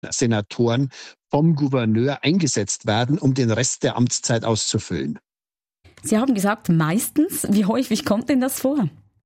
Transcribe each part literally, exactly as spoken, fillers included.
Senatoren vom Gouverneur eingesetzt werden, um den Rest der Amtszeit auszufüllen. Sie haben gesagt, meistens. Wie häufig kommt denn das vor?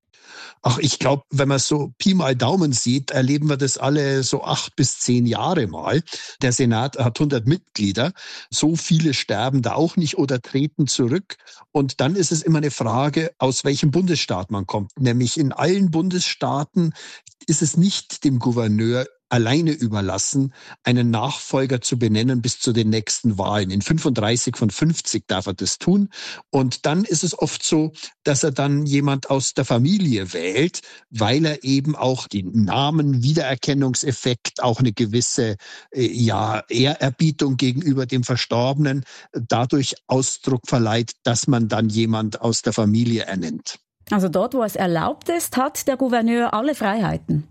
Ach, ich glaube, wenn man so Pi mal Daumen sieht, erleben wir das alle so acht bis zehn Jahre mal. Der Senat hat hundert Mitglieder. So viele sterben da auch nicht oder treten zurück. Und dann ist es immer eine Frage, aus welchem Bundesstaat man kommt. Nämlich in allen Bundesstaaten ist es nicht dem Gouverneur alleine überlassen, einen Nachfolger zu benennen bis zu den nächsten Wahlen. In fünfunddreißig von fünfzig darf er das tun. Und dann ist es oft so, dass er dann jemand aus der Familie wählt, weil er eben auch den Namen, Wiedererkennungseffekt, auch eine gewisse äh, ja, Ehrerbietung gegenüber dem Verstorbenen dadurch Ausdruck verleiht, dass man dann jemand aus der Familie ernennt. Also dort, wo es erlaubt ist, hat der Gouverneur alle Freiheiten.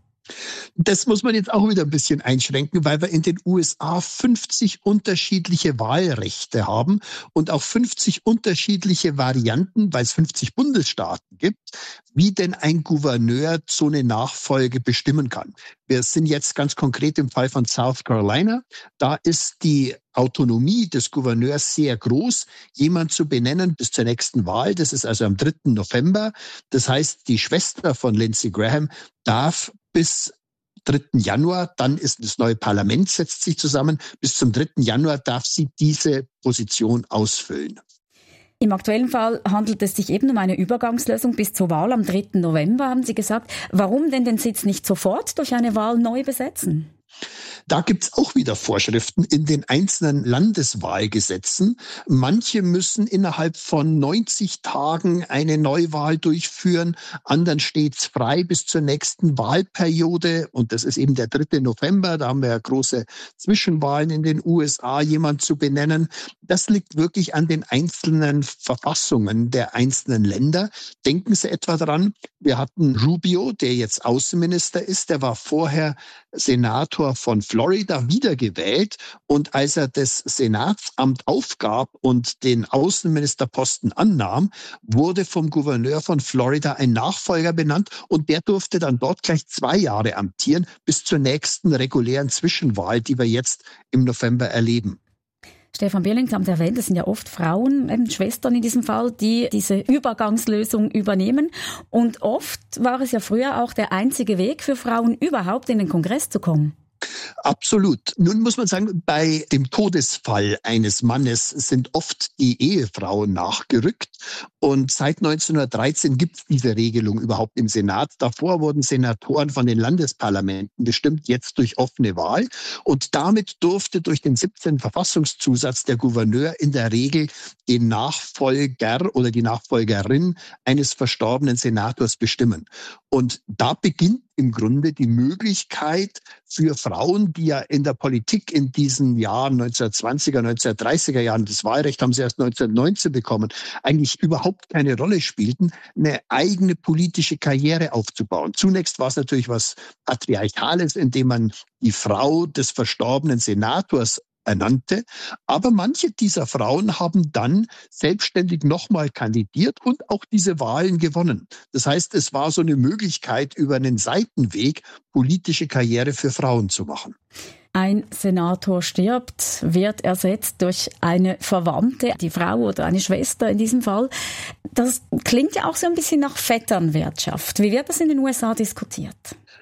Das muss man jetzt auch wieder ein bisschen einschränken, weil wir in den U S A fünfzig unterschiedliche Wahlrechte haben und auch fünfzig unterschiedliche Varianten, weil es fünfzig Bundesstaaten gibt, wie denn ein Gouverneur so eine Nachfolge bestimmen kann. Wir sind jetzt ganz konkret im Fall von South Carolina. Da ist die Autonomie des Gouverneurs sehr groß, jemand zu benennen bis zur nächsten Wahl. Das ist also am dritten November. Das heißt, die Schwester von Lindsey Graham darf bis dritten Januar, dann ist das neue Parlament, setzt sich zusammen, bis zum dritten Januar darf sie diese Position ausfüllen. Im aktuellen Fall handelt es sich eben um eine Übergangslösung bis zur Wahl am dritten November, haben Sie gesagt. Warum denn den Sitz nicht sofort durch eine Wahl neu besetzen? Da gibt's auch wieder Vorschriften in den einzelnen Landeswahlgesetzen. Manche müssen innerhalb von neunzig Tagen eine Neuwahl durchführen. Anderen steht's frei bis zur nächsten Wahlperiode. Und das ist eben der dritte November. Da haben wir ja große Zwischenwahlen in den U S A, jemand zu benennen. Das liegt wirklich an den einzelnen Verfassungen der einzelnen Länder. Denken Sie etwa daran, wir hatten Rubio, der jetzt Außenminister ist. Der war vorher Senator von Florida, wiedergewählt. Und als er das Senatsamt aufgab und den Außenministerposten annahm, wurde vom Gouverneur von Florida ein Nachfolger benannt. Und der durfte dann dort gleich zwei Jahre amtieren, bis zur nächsten regulären Zwischenwahl, die wir jetzt im November erleben. Stefan Bierling, Sie haben es erwähnt, das sind ja oft Frauen, eben Schwestern in diesem Fall, die diese Übergangslösung übernehmen. Und oft war es ja früher auch der einzige Weg für Frauen, überhaupt in den Kongress zu kommen. Absolut. Nun muss man sagen, bei dem Todesfall eines Mannes sind oft die Ehefrauen nachgerückt. Und seit neunzehnhundertdreizehn gibt es diese Regelung überhaupt im Senat. Davor wurden Senatoren von den Landesparlamenten bestimmt, jetzt durch offene Wahl. Und damit durfte durch den siebzehnten Verfassungszusatz der Gouverneur in der Regel den Nachfolger oder die Nachfolgerin eines verstorbenen Senators bestimmen. Und da beginnt im Grunde die Möglichkeit für Frauen, die ja in der Politik in diesen Jahren neunzehnhundertzwanziger, neunzehnhundertdreißiger Jahren, das Wahlrecht haben sie erst neunzehnhundertneunzehn bekommen, eigentlich überhaupt keine Rolle spielten, eine eigene politische Karriere aufzubauen. Zunächst war es natürlich was Patriarchales, indem man die Frau des verstorbenen Senators ernannte. Aber manche dieser Frauen haben dann selbstständig nochmal kandidiert und auch diese Wahlen gewonnen. Das heißt, es war so eine Möglichkeit, über einen Seitenweg politische Karriere für Frauen zu machen. Ein Senator stirbt, wird ersetzt durch eine Verwandte, die Frau oder eine Schwester in diesem Fall. Das klingt ja auch so ein bisschen nach Vetternwirtschaft. Wie wird das in den U S A diskutiert?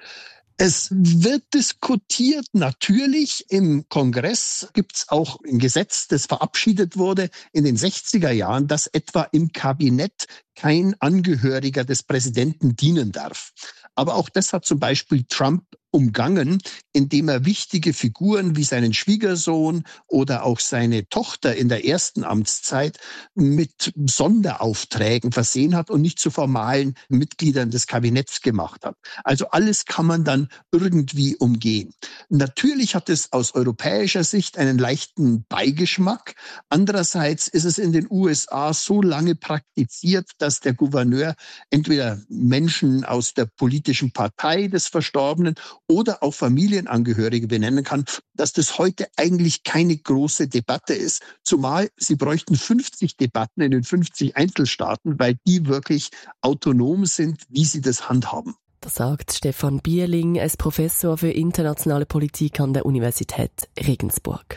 Es wird diskutiert, natürlich. Im Kongress gibt es auch ein Gesetz, das verabschiedet wurde in den sechziger Jahren, dass etwa im Kabinett kein Angehöriger des Präsidenten dienen darf. Aber auch das hat zum Beispiel Trump umgangen, indem er wichtige Figuren wie seinen Schwiegersohn oder auch seine Tochter in der ersten Amtszeit mit Sonderaufträgen versehen hat und nicht zu formalen Mitgliedern des Kabinetts gemacht hat. Also alles kann man dann irgendwie umgehen. Natürlich hat es aus europäischer Sicht einen leichten Beigeschmack. Andererseits ist es in den U S A so lange praktiziert, dass der Gouverneur entweder Menschen aus der politischen Partei des Verstorbenen oder auch Familienangehörige benennen kann, dass das heute eigentlich keine große Debatte ist. Zumal sie bräuchten fünfzig Debatten in den fünfzig Einzelstaaten, weil die wirklich autonom sind, wie sie das handhaben. Das sagt Stefan Bierling, er ist Professor für internationale Politik an der Universität Regensburg.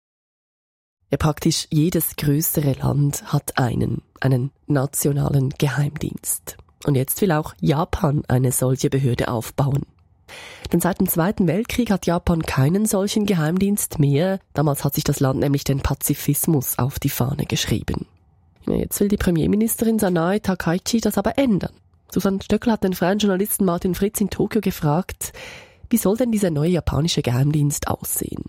Ja, praktisch jedes größere Land hat einen, einen nationalen Geheimdienst. Und jetzt will auch Japan eine solche Behörde aufbauen. Denn seit dem Zweiten Weltkrieg hat Japan keinen solchen Geheimdienst mehr. Damals hat sich das Land nämlich den Pazifismus auf die Fahne geschrieben. Ja, jetzt will die Premierministerin Sanae Takaichi das aber ändern. Susanne Stöckl hat den freien Journalisten Martin Fritz in Tokio gefragt, wie soll denn dieser neue japanische Geheimdienst aussehen?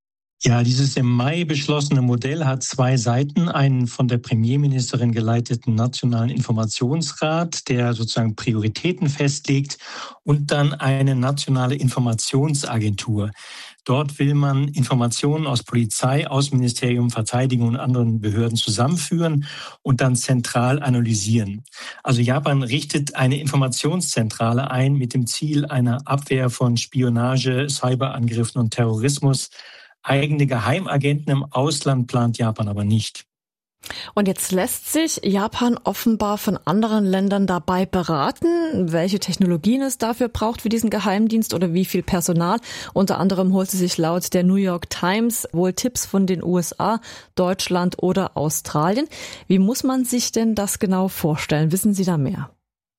Ja, dieses im Mai beschlossene Modell hat zwei Seiten. Einen von der Premierministerin geleiteten Nationalen Informationsrat, der sozusagen Prioritäten festlegt, und dann eine nationale Informationsagentur. Dort will man Informationen aus Polizei, Außenministerium, Verteidigung und anderen Behörden zusammenführen und dann zentral analysieren. Also Japan richtet eine Informationszentrale ein mit dem Ziel einer Abwehr von Spionage, Cyberangriffen und Terrorismus. Eigene Geheimagenten im Ausland plant Japan aber nicht. Und jetzt lässt sich Japan offenbar von anderen Ländern dabei beraten, welche Technologien es dafür braucht für diesen Geheimdienst oder wie viel Personal. Unter anderem holt sie sich laut der New York Times wohl Tipps von den U S A, Deutschland oder Australien. Wie muss man sich denn das genau vorstellen? Wissen Sie da mehr?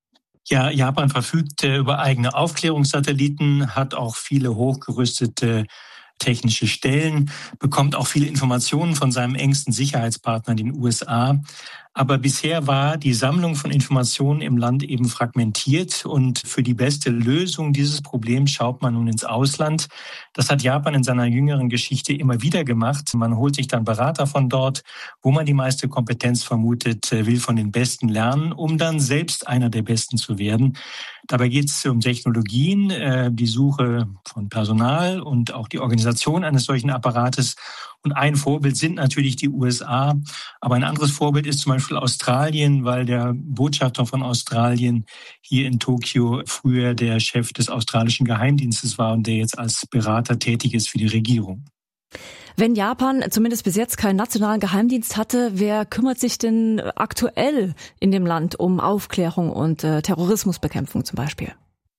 Ja, Japan verfügt über eigene Aufklärungssatelliten, hat auch viele hochgerüstete technische Stellen, bekommt auch viele Informationen von seinem engsten Sicherheitspartner, den U S A. Aber bisher war die Sammlung von Informationen im Land eben fragmentiert und für die beste Lösung dieses Problems schaut man nun ins Ausland. Das hat Japan in seiner jüngeren Geschichte immer wieder gemacht. Man holt sich dann Berater von dort, wo man die meiste Kompetenz vermutet, will von den Besten lernen, um dann selbst einer der Besten zu werden. Dabei geht es um Technologien, die Suche von Personal und auch die Organisation eines solchen Apparates. Und ein Vorbild sind natürlich die U S A, aber ein anderes Vorbild ist zum Beispiel Australien, weil der Botschafter von Australien hier in Tokio früher der Chef des australischen Geheimdienstes war und der jetzt als Berater tätig ist für die Regierung. Wenn Japan zumindest bis jetzt keinen nationalen Geheimdienst hatte, wer kümmert sich denn aktuell in dem Land um Aufklärung und äh, Terrorismusbekämpfung zum Beispiel?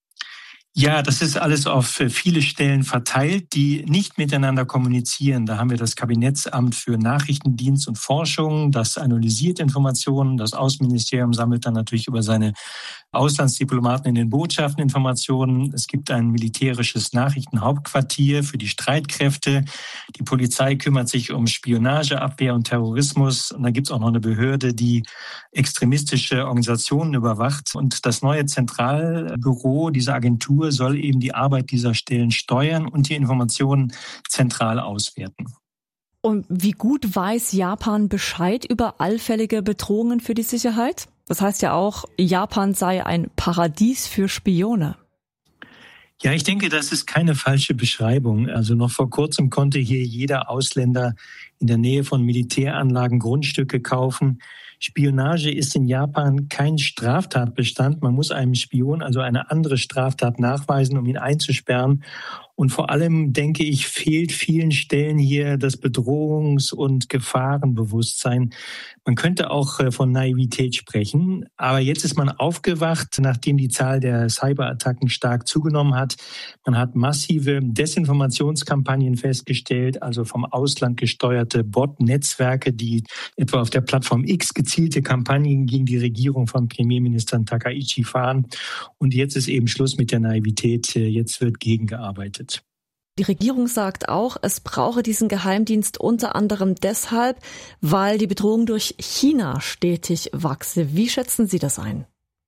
Ja, das ist alles auf viele Stellen verteilt, die nicht miteinander kommunizieren. Da haben wir das Kabinettsamt für Nachrichtendienst und Forschung, das analysiert Informationen. Das Außenministerium sammelt dann natürlich über seine Auslandsdiplomaten in den Botschaften Informationen. Es gibt ein militärisches Nachrichtenhauptquartier für die Streitkräfte. Die Polizei kümmert sich um Spionageabwehr und Terrorismus. Und dann gibt es auch noch eine Behörde, die extremistische Organisationen überwacht. Und das neue Zentralbüro dieser Agentur soll eben die Arbeit dieser Stellen steuern und die Informationen zentral auswerten. Und wie gut weiß Japan Bescheid über allfällige Bedrohungen für die Sicherheit? Das heißt ja auch, Japan sei ein Paradies für Spione. Ja, ich denke, das ist keine falsche Beschreibung. Also noch vor kurzem konnte hier jeder Ausländer in der Nähe von Militäranlagen Grundstücke kaufen. Spionage ist in Japan kein Straftatbestand. Man muss einem Spion also eine andere Straftat nachweisen, um ihn einzusperren. Und vor allem, denke ich, fehlt vielen Stellen hier das Bedrohungs- und Gefahrenbewusstsein. Man könnte auch von Naivität sprechen. Aber jetzt ist man aufgewacht, nachdem die Zahl der Cyberattacken stark zugenommen hat. Man hat massive Desinformationskampagnen festgestellt, also vom Ausland gesteuerte Bot-Netzwerke, die etwa auf der Plattform X gezielte Kampagnen gegen die Regierung von Premierminister Takaichi fahren. Und jetzt ist eben Schluss mit der Naivität. Jetzt wird gegengearbeitet. Die Regierung sagt auch, es brauche diesen Geheimdienst unter anderem deshalb, weil die Bedrohung durch China stetig wachse. Wie schätzen Sie das ein?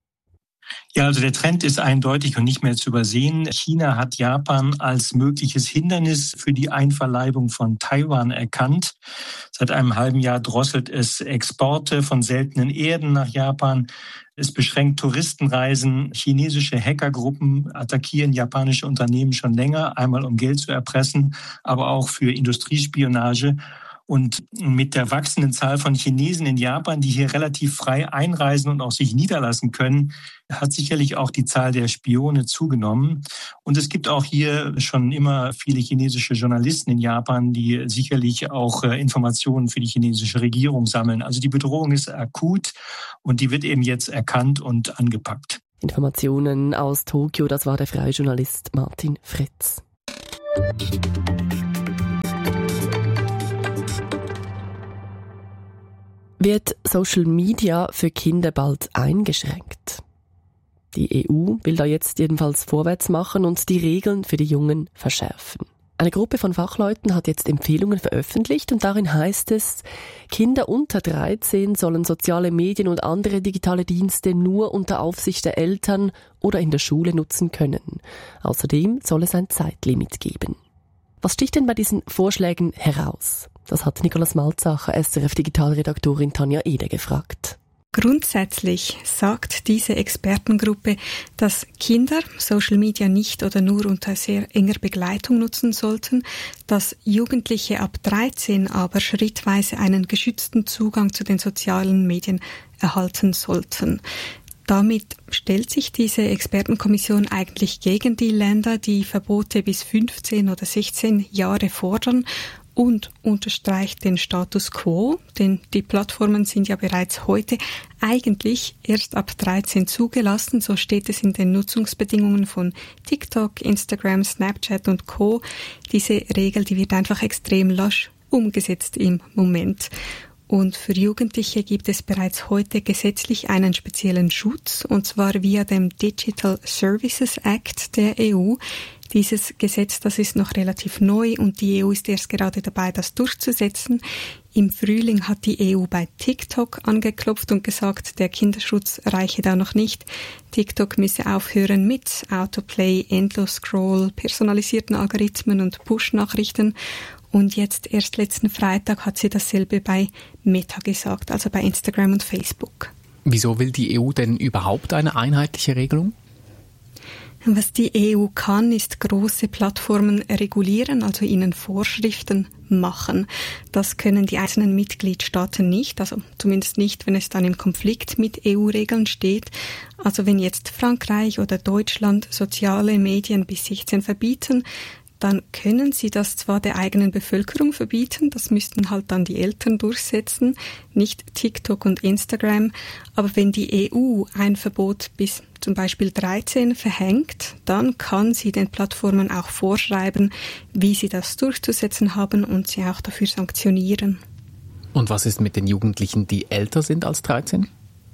Ja, also der Trend ist eindeutig und nicht mehr zu übersehen. China hat Japan als mögliches Hindernis für die Einverleibung von Taiwan erkannt. Seit einem halben Jahr drosselt es Exporte von seltenen Erden nach Japan. Es beschränkt Touristenreisen. Chinesische Hackergruppen attackieren japanische Unternehmen schon länger, einmal um Geld zu erpressen, aber auch für Industriespionage. Und mit der wachsenden Zahl von Chinesen in Japan, die hier relativ frei einreisen und auch sich niederlassen können, hat sicherlich auch die Zahl der Spione zugenommen. Und es gibt auch hier schon immer viele chinesische Journalisten in Japan, die sicherlich auch Informationen für die chinesische Regierung sammeln. Also die Bedrohung ist akut und die wird eben jetzt erkannt und angepackt. Informationen aus Tokio, das war der freie Journalist Martin Fritz. Wird Social Media für Kinder bald eingeschränkt? Die E U will da jetzt jedenfalls vorwärts machen und die Regeln für die Jungen verschärfen. Eine Gruppe von Fachleuten hat jetzt Empfehlungen veröffentlicht und darin heißt es, Kinder unter dreizehn sollen soziale Medien und andere digitale Dienste nur unter Aufsicht der Eltern oder in der Schule nutzen können. Außerdem soll es ein Zeitlimit geben. Was sticht denn bei diesen Vorschlägen heraus? Das hat Nicolas Malzacher, S R F-Digitalredaktorin Tanja Ede gefragt. Grundsätzlich sagt diese Expertengruppe, dass Kinder Social Media nicht oder nur unter sehr enger Begleitung nutzen sollten, dass Jugendliche ab dreizehn aber schrittweise einen geschützten Zugang zu den sozialen Medien erhalten sollten. Damit stellt sich diese Expertenkommission eigentlich gegen die Länder, die Verbote bis fünfzehn oder sechzehn Jahre fordern, und unterstreicht den Status quo, denn die Plattformen sind ja bereits heute eigentlich erst ab dreizehn zugelassen, so steht es in den Nutzungsbedingungen von TikTok, Instagram, Snapchat und Co. Diese Regel, die wird einfach extrem lasch umgesetzt im Moment. Und für Jugendliche gibt es bereits heute gesetzlich einen speziellen Schutz, und zwar via dem Digital Services Act der E U. Dieses Gesetz, das ist noch relativ neu und die E U ist erst gerade dabei, das durchzusetzen. Im Frühling hat die E U bei TikTok angeklopft und gesagt, der Kinderschutz reiche da noch nicht. TikTok müsse aufhören mit Autoplay, Endlos-Scroll, personalisierten Algorithmen und Push-Nachrichten. Und jetzt erst letzten Freitag hat sie dasselbe bei Meta gesagt, also bei Instagram und Facebook. Wieso will die E U denn überhaupt eine einheitliche Regelung? Was die E U kann, ist große Plattformen regulieren, also ihnen Vorschriften machen. Das können die einzelnen Mitgliedstaaten nicht, also zumindest nicht, wenn es dann im Konflikt mit E U-Regeln steht. Also wenn jetzt Frankreich oder Deutschland soziale Medien bis sechzehn verbieten, dann können sie das zwar der eigenen Bevölkerung verbieten, das müssten halt dann die Eltern durchsetzen, nicht TikTok und Instagram. Aber wenn die E U ein Verbot bis zum Beispiel dreizehn verhängt, dann kann sie den Plattformen auch vorschreiben, wie sie das durchzusetzen haben und sie auch dafür sanktionieren. Und was ist mit den Jugendlichen, die älter sind als dreizehn?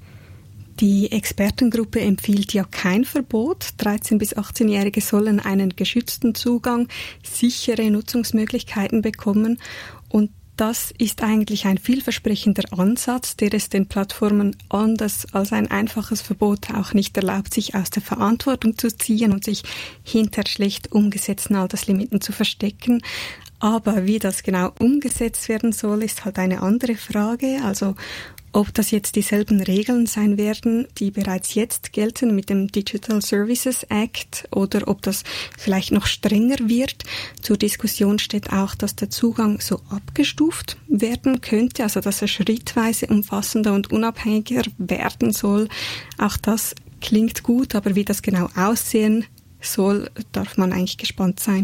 Die Expertengruppe empfiehlt ja kein Verbot. dreizehn- bis achtzehnjährige sollen einen geschützten Zugang, sichere Nutzungsmöglichkeiten bekommen. Und das ist eigentlich ein vielversprechender Ansatz, der es den Plattformen anders als ein einfaches Verbot auch nicht erlaubt, sich aus der Verantwortung zu ziehen und sich hinter schlecht umgesetzten Alterslimiten zu verstecken. Aber wie das genau umgesetzt werden soll, ist halt eine andere Frage. Also ob das jetzt dieselben Regeln sein werden, die bereits jetzt gelten mit dem Digital Services Act, oder ob das vielleicht noch strenger wird. Zur Diskussion steht auch, dass der Zugang so abgestuft werden könnte, also dass er schrittweise umfassender und unabhängiger werden soll. Auch das klingt gut, aber wie das genau aussehen soll, darf man eigentlich gespannt sein.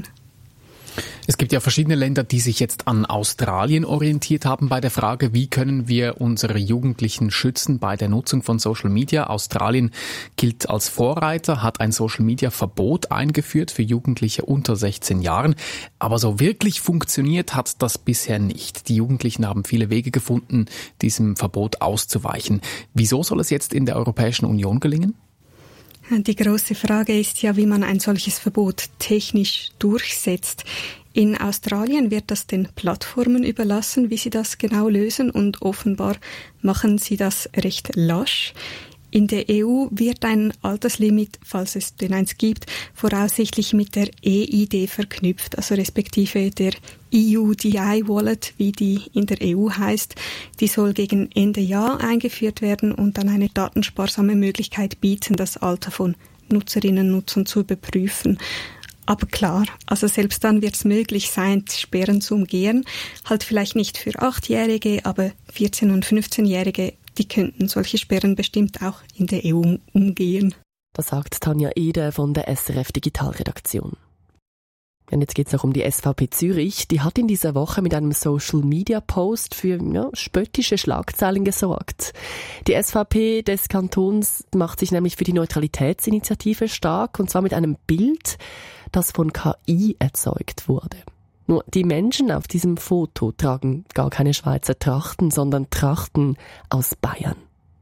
Es gibt ja verschiedene Länder, die sich jetzt an Australien orientiert haben bei der Frage, wie können wir unsere Jugendlichen schützen bei der Nutzung von Social Media. Australien gilt als Vorreiter, hat ein Social Media Verbot eingeführt für Jugendliche unter sechzehn Jahren. Aber so wirklich funktioniert hat das bisher nicht. Die Jugendlichen haben viele Wege gefunden, diesem Verbot auszuweichen. Wieso soll es jetzt in der Europäischen Union gelingen? Die große Frage ist ja, wie man ein solches Verbot technisch durchsetzt. In Australien wird das den Plattformen überlassen, wie sie das genau lösen, und offenbar machen sie das recht lasch. In der E U wird ein Alterslimit, falls es denn eins gibt, voraussichtlich mit der E I D verknüpft, also respektive der E U D I-Wallet, wie die in der E U heißt. Die soll gegen Ende Jahr eingeführt werden und dann eine datensparsame Möglichkeit bieten, das Alter von Nutzerinnen und Nutzern zu überprüfen. Aber klar, also selbst dann wird es möglich sein, Sperren zu umgehen. Halt vielleicht nicht für Achtjährige, aber vierzehn- und fünfzehnjährige, die könnten solche Sperren bestimmt auch in der E U umgehen. Das sagt Tanja Ede von der S R F Digitalredaktion. Und jetzt geht es auch um die S V P Zürich. Die hat in dieser Woche mit einem Social-Media-Post für ja, spöttische Schlagzeilen gesorgt. Die S V P des Kantons macht sich nämlich für die Neutralitätsinitiative stark, und zwar mit einem Bild, das von K I erzeugt wurde. Nur die Menschen auf diesem Foto tragen gar keine Schweizer Trachten, sondern Trachten aus Bayern.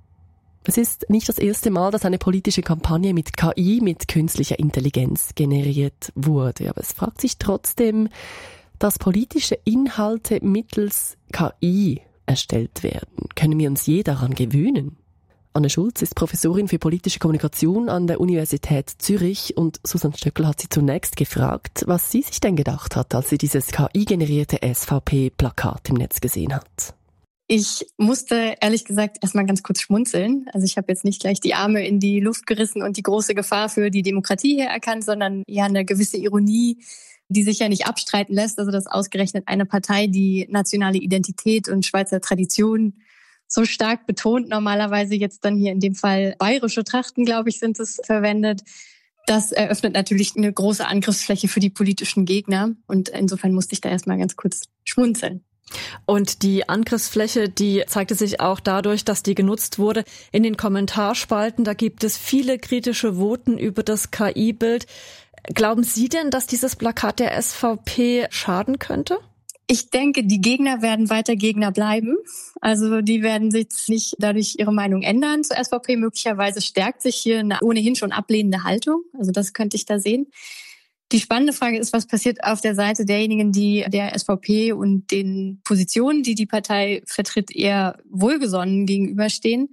Es ist nicht das erste Mal, dass eine politische Kampagne mit K I, mit künstlicher Intelligenz generiert wurde. Aber es fragt sich trotzdem, dass politische Inhalte mittels K I erstellt werden. Können wir uns je daran gewöhnen? Anne Schulz ist Professorin für politische Kommunikation an der Universität Zürich, und Susanne Stöckl hat sie zunächst gefragt, was sie sich denn gedacht hat, als sie dieses K I-generierte S V P-Plakat im Netz gesehen hat. Ich musste ehrlich gesagt erstmal ganz kurz schmunzeln. Also ich habe jetzt nicht gleich die Arme in die Luft gerissen und die große Gefahr für die Demokratie hier erkannt, sondern ja eine gewisse Ironie, die sich ja nicht abstreiten lässt. Also dass ausgerechnet eine Partei, die nationale Identität und Schweizer Tradition so stark betont, normalerweise jetzt dann hier in dem Fall bayerische Trachten, glaube ich, sind es verwendet. Das eröffnet natürlich eine große Angriffsfläche für die politischen Gegner. Und insofern musste ich da erstmal ganz kurz schmunzeln. Und die Angriffsfläche, die zeigte sich auch dadurch, dass die genutzt wurde in den Kommentarspalten. Da gibt es viele kritische Voten über das K I-Bild. Glauben Sie denn, dass dieses Plakat der S V P schaden könnte? Ich denke, die Gegner werden weiter Gegner bleiben. Also die werden sich nicht dadurch ihre Meinung ändern zur S V P. Möglicherweise stärkt sich hier eine ohnehin schon ablehnende Haltung. Also das könnte ich da sehen. Die spannende Frage ist, was passiert auf der Seite derjenigen, die der S V P und den Positionen, die die Partei vertritt, eher wohlgesonnen gegenüberstehen.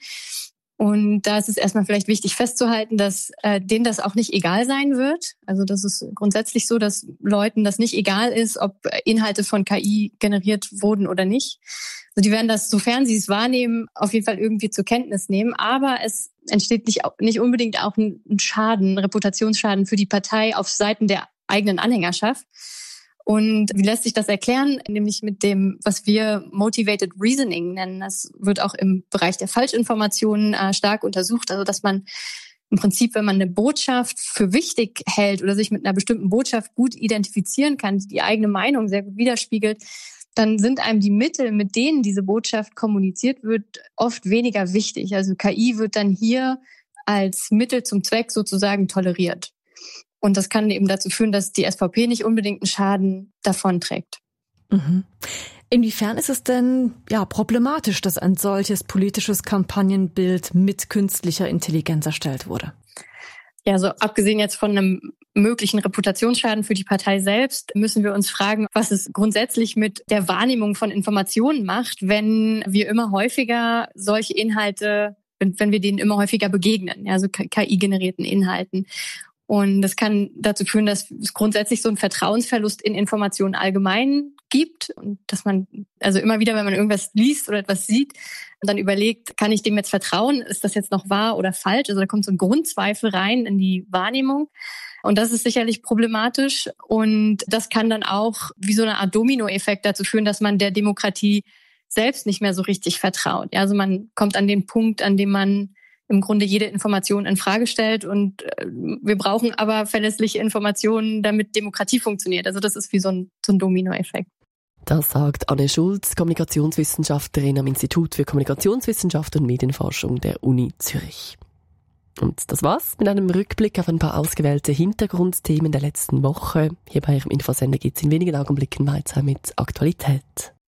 Und da ist es erstmal vielleicht wichtig festzuhalten, dass äh, denen das auch nicht egal sein wird. Also das ist grundsätzlich so, dass Leuten das nicht egal ist, ob Inhalte von K I generiert wurden oder nicht. Also die werden das, sofern sie es wahrnehmen, auf jeden Fall irgendwie zur Kenntnis nehmen. Aber es entsteht nicht, nicht unbedingt auch ein Schaden, ein Reputationsschaden für die Partei auf Seiten der eigenen Anhängerschaft. Und wie lässt sich das erklären? Nämlich mit dem, was wir Motivated Reasoning nennen. Das wird auch im Bereich der Falschinformationen äh, stark untersucht. Also dass man im Prinzip, wenn man eine Botschaft für wichtig hält oder sich mit einer bestimmten Botschaft gut identifizieren kann, die die eigene Meinung sehr gut widerspiegelt, dann sind einem die Mittel, mit denen diese Botschaft kommuniziert wird, oft weniger wichtig. Also K I wird dann hier als Mittel zum Zweck sozusagen toleriert. Und das kann eben dazu führen, dass die S V P nicht unbedingt einen Schaden davonträgt. Mhm. Inwiefern ist es denn ja problematisch, dass ein solches politisches Kampagnenbild mit künstlicher Intelligenz erstellt wurde? Ja, so abgesehen jetzt von einem möglichen Reputationsschaden für die Partei selbst, müssen wir uns fragen, was es grundsätzlich mit der Wahrnehmung von Informationen macht, wenn wir immer häufiger solche Inhalte, wenn wir denen immer häufiger begegnen, also K I-generierten Inhalten. Und das kann dazu führen, dass es grundsätzlich so einen Vertrauensverlust in Informationen allgemein gibt und dass man also immer wieder, wenn man irgendwas liest oder etwas sieht, dann überlegt, kann ich dem jetzt vertrauen? Ist das jetzt noch wahr oder falsch? Also da kommt so ein Grundzweifel rein in die Wahrnehmung. Und das ist sicherlich problematisch. Und das kann dann auch wie so eine Art Dominoeffekt dazu führen, dass man der Demokratie selbst nicht mehr so richtig vertraut. Ja, also man kommt an den Punkt, an dem man im Grunde jede Information in Frage stellt. Und wir brauchen aber verlässliche Informationen, damit Demokratie funktioniert. Also das ist wie so ein, so ein Dominoeffekt. Das sagt Anne Schulz, Kommunikationswissenschaftlerin am Institut für Kommunikationswissenschaft und Medienforschung der Uni Zürich. Und das war's mit einem Rückblick auf ein paar ausgewählte Hintergrundthemen der letzten Woche. Hier bei Ihrem Infosender geht's in wenigen Augenblicken weiter mit Aktualität.